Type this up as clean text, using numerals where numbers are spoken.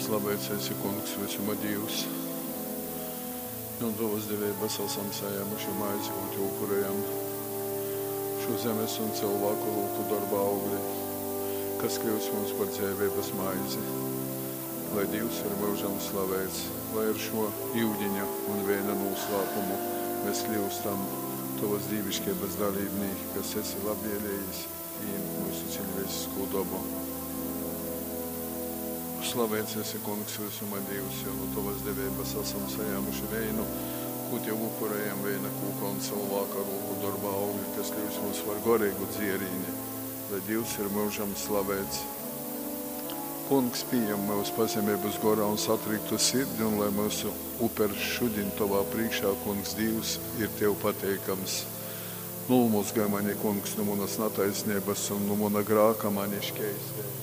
Slavēts esi, kungs, visuma Dievs. Un tavas devības esam saņēmuši maizi, ko tu upurējam. Šo zemes un cilvēku roku darba augļi, kas kļūs mums par dzīvības maizi. Lai Dievs ir mūžam slavēts, lai ar šo jūdiņa un vēna noslēpumu mēs kļūstam tavas dievišķības dalībnieki, kas esi labvēlējis in mūsu cilvēcisko dabu. Slavēts esi, kungs, visuma Dievs, jo no tavas devības esam saņēmuši vēnu, ko tev upurējam vēna kūka un cilvēka roku darba augļi, kas kļūs mums par gorīgu dzierīni. Lai Dievs ir mūžam slavēts. Kungs, pieņem mūsu pazemības gorā un satriktu sirdi, un lai mūsu upers šodien tavā priekšā, kungs, Dievs, ir tev pateikams. Nulmulsgāj mani, kungs, no manas nataisnības un no mana grāka mani škeistē.